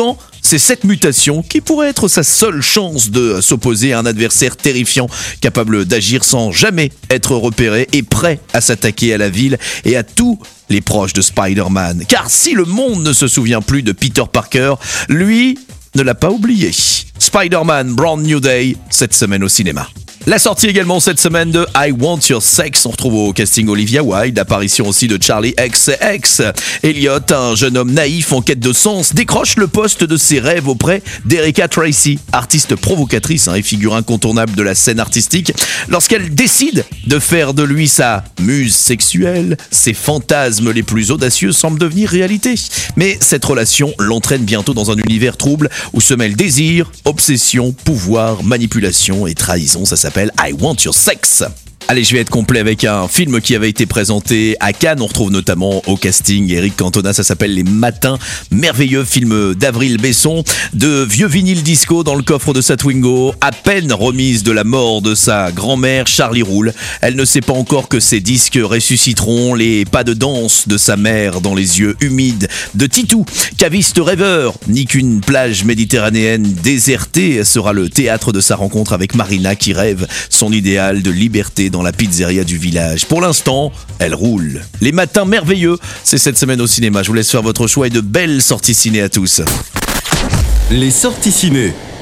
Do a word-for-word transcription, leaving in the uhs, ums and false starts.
Pourtant, c'est cette mutation qui pourrait être sa seule chance de s'opposer à un adversaire terrifiant, capable d'agir sans jamais être repéré et prêt à s'attaquer à la ville et à tous les proches de Spider-Man. Car si le monde ne se souvient plus de Peter Parker, lui ne l'a pas oublié. Spider-Man Brand New Day, cette semaine au cinéma. La sortie également cette semaine de I Want Your Sex. On retrouve au casting Olivia Wilde, apparition aussi de Charlie X X. Elliot, un jeune homme naïf en quête de sens, décroche le poste de ses rêves auprès d'Erika Tracy, artiste provocatrice hein, et figure incontournable de la scène artistique. Lorsqu'elle décide de faire de lui sa muse sexuelle, ses fantasmes les plus audacieux semblent devenir réalité. Mais cette relation l'entraîne bientôt dans un univers trouble où se mêlent désir, obsession, pouvoir, manipulation et trahison. Ça s'appelle I Want Your Sex. Allez, je vais être complet avec un film qui avait été présenté à Cannes. On retrouve notamment au casting Eric Cantona, ça s'appelle Les Matins Merveilleux, film d'Avril Besson. De vieux vinyles disco dans le coffre de sa Twingo, à peine remise de la mort de sa grand-mère, Charlie roule. Elle ne sait pas encore que ses disques ressusciteront les pas de danse de sa mère dans les yeux humides de Titou. Caviste rêveur, ni qu'une plage méditerranéenne désertée sera le théâtre de sa rencontre avec Marina qui rêve son idéal de liberté dans la pizzeria du village. Pour l'instant, elle roule. Les Matins Merveilleux, c'est cette semaine au cinéma. Je vous laisse faire votre choix et de belles sorties ciné à tous. Les sorties ciné.